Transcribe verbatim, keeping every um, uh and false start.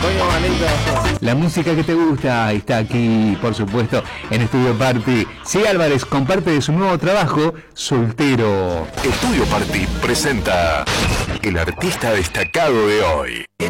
La música que te gusta está aquí, por supuesto, en Estudio Party. Sí, Álvarez comparte de su nuevo trabajo, Soltero. Estudio Party presenta el artista destacado de hoy.